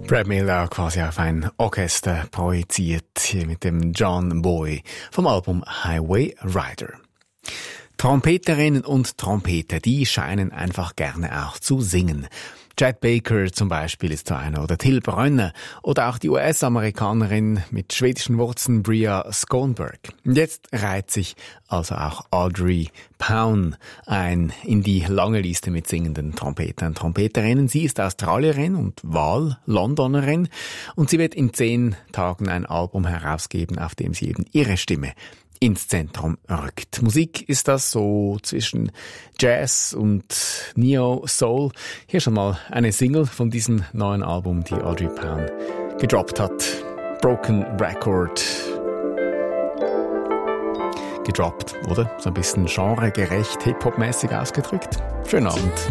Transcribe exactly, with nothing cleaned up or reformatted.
Brad Miller quasi auf ein Orchester projiziert, hier mit dem John Boy vom Album Highway Rider. Trompeterinnen und Trompeter, die scheinen einfach gerne auch zu singen. Chet Baker zum Beispiel ist so einer, oder Till Brönner, oder auch die U S-Amerikanerin mit schwedischen Wurzeln Bria Skonberg. Und jetzt reiht sich also auch Audrey Pound ein in die lange Liste mit singenden Trompetern und Trompeterinnen. Sie ist Australierin und Wahl-Londonerin und sie wird in zehn Tagen ein Album herausgeben, auf dem sie eben ihre Stimme ins Zentrum rückt. Musik ist das so zwischen Jazz und Neo Soul. Hier schon mal eine Single von diesem neuen Album, die Audrey Pound gedroppt hat. Broken Record. Gedroppt, oder? So ein bisschen genregerecht, Hip-Hop-mäßig ausgedrückt. Schönen Abend.